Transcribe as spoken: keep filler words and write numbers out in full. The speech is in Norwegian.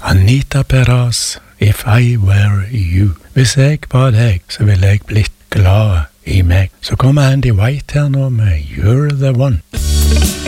Anita Perez, If I Were You. Hvis jeg var deg, så ville jeg blitt glad i meg. Så kommer Andy White her nå med You're the One.